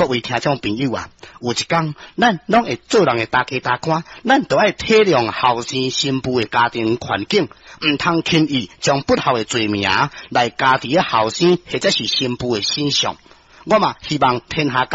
各位听众朋友啊，有一天咱拢会做人的大家大看，咱都爱体谅后生新妇的家庭环境，唔通轻易将不孝的罪名来加伫后生或者是新妇的身上。我嘛希望天下